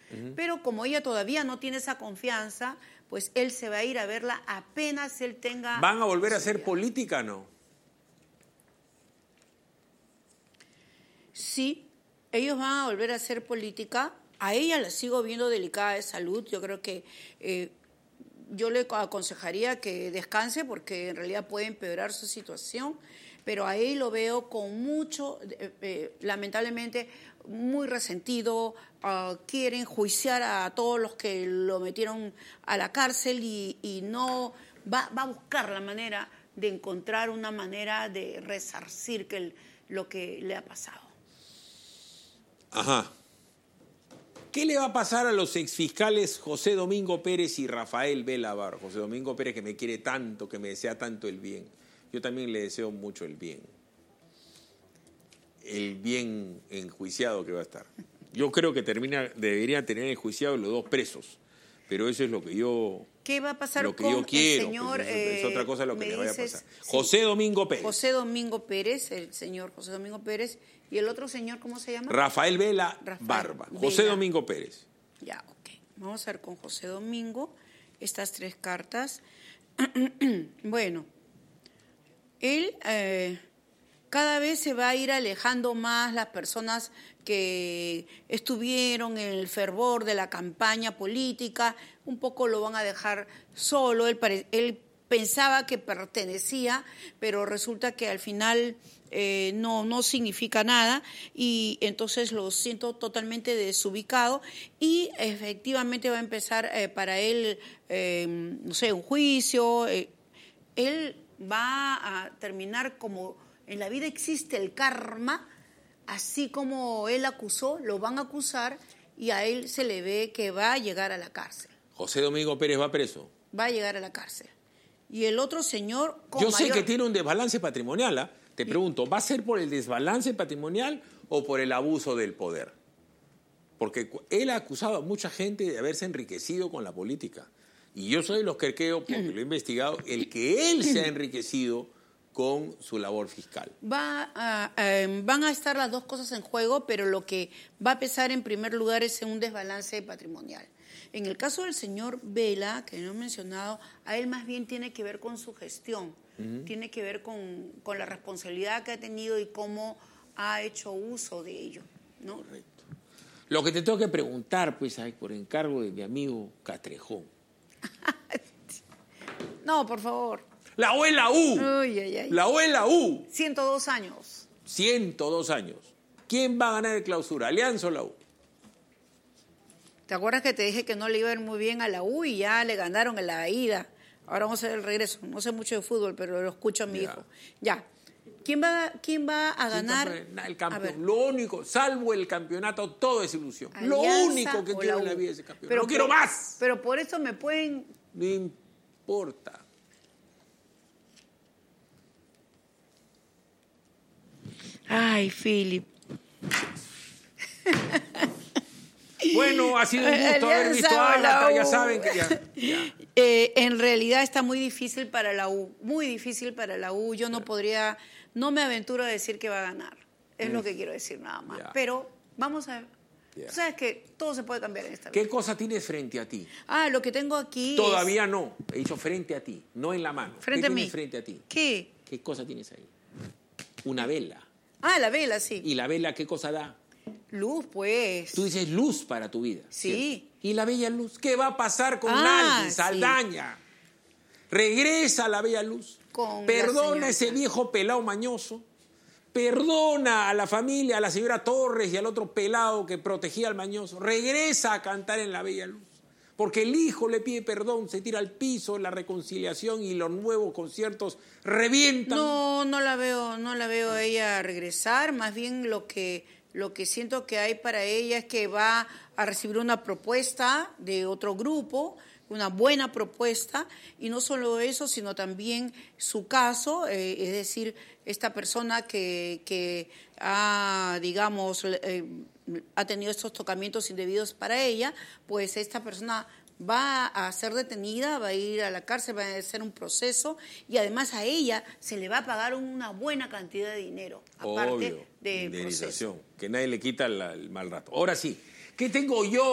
Pero como ella todavía no tiene esa confianza, pues él se va a ir a verla apenas él tenga... ¿Van a volver a hacer política, no? Sí, ellos van a volver a hacer política. A ella la sigo viendo delicada de salud. Yo creo que yo le aconsejaría que descanse porque en realidad puede empeorar su situación, pero a él lo veo con mucho, lamentablemente, muy resentido. Quiere enjuiciar a todos los que lo metieron a la cárcel y no va a buscar la manera de encontrar una manera de resarcir lo que le ha pasado. Ajá. ¿Qué le va a pasar a los exfiscales José Domingo Pérez y Rafael Vela Barro? José Domingo Pérez, que me quiere tanto, que me desea tanto el bien. Yo también le deseo mucho el bien. El bien enjuiciado que va a estar. Yo creo que deberían tener enjuiciados los dos presos. Pero eso es lo que yo... ¿Qué va a pasar lo que con yo quiero, el señor? Pues es otra cosa lo que le vaya a pasar. Sí. José Domingo Pérez. José Domingo Pérez, el señor José Domingo Pérez. ¿Y el otro señor cómo se llama? Rafael Vela Barba. José Domingo Pérez. Ya, ok. Vamos a ver con José Domingo estas tres cartas. Bueno, él cada vez se va a ir alejando más las personas que estuvieron en el fervor de la campaña política, un poco lo van a dejar solo. Él pensaba que pertenecía, pero resulta que al final no significa nada, y entonces lo siento totalmente desubicado, y efectivamente va a empezar para él, no sé, un juicio. Él va a terminar como en la vida existe el karma. Así como él acusó, lo van a acusar y a él se le ve que va a llegar a la cárcel. José Domingo Pérez va preso. Va a llegar a la cárcel. Y el otro señor... Yo sé que tiene un desbalance patrimonial, ¿ah? Te pregunto, ¿va a ser por el desbalance patrimonial o por el abuso del poder? Porque él ha acusado a mucha gente de haberse enriquecido con la política. Y yo soy de los que creo, porque lo he investigado, el que él se ha enriquecido con su labor fiscal. Van a estar las dos cosas en juego, pero lo que va a pesar en primer lugar es un desbalance patrimonial. En el caso del señor Vela, que no he mencionado, a él más bien tiene que ver con su gestión, tiene que ver con la responsabilidad que ha tenido y cómo ha hecho uso de ello, ¿no? Correcto. Lo que te tengo que preguntar, pues, por encargo de mi amigo Castrejón. No, por favor. La U es la U. Uy, ay, ay. La U es la U. 102 años. 102 años. ¿Quién va a ganar el clausura? ¿Alianza o la U? ¿Te acuerdas que te dije que no le iba a ir muy bien a la U y ya le ganaron en la ida? Ahora vamos a ver el regreso. No sé mucho de fútbol, pero lo escucho a mi hijo. Ya. ¿Quién va a ganar? El campeón. Lo único, salvo el campeonato, todo es ilusión. Lo único que quiero en la vida es el campeón. No quiero más. Pero por eso me pueden... No importa. Ay, Philip. Bueno, ha sido un gusto haber visto a Ágata, ya saben que ya. En realidad está muy difícil para la U, muy difícil para la U. Yo no me aventuro a decir que va a ganar. Es lo que quiero decir nada más. Pero vamos a ver. Tú sabes que todo se puede cambiar en esta vida. ¿Qué cosa tienes frente a ti? Lo que tengo aquí Todavía no. He dicho frente a ti, no en la mano. Frente a mí. ¿Qué tienes frente a ti? ¿Qué? ¿Qué cosa tienes ahí? Una vela. La vela, sí. ¿Y la vela qué cosa da? Luz, pues. Tú dices luz para tu vida. Sí. ¿Cierto? ¿Y la bella luz? ¿Qué va a pasar con Naldi Saldaña? Sí. Regresa la bella luz. Perdona a ese viejo pelado mañoso. Perdona a la familia, a la señora Torres y al otro pelado que protegía al mañoso. Regresa a cantar en la bella luz. Porque el hijo le pide perdón, se tira al piso, la reconciliación y los nuevos conciertos revientan. No la veo a ella regresar. Más bien lo que siento que hay para ella es que va a recibir una propuesta de otro grupo, una buena propuesta, y no solo eso, sino también su caso, es decir, esta persona que ha, digamos, ha tenido estos tocamientos indebidos para ella, pues esta persona va a ser detenida, va a ir a la cárcel, va a hacer un proceso, y además a ella se le va a pagar una buena cantidad de dinero, aparte de indemnización, proceso. que nadie le quita el mal rato. Ahora sí, ¿qué tengo yo?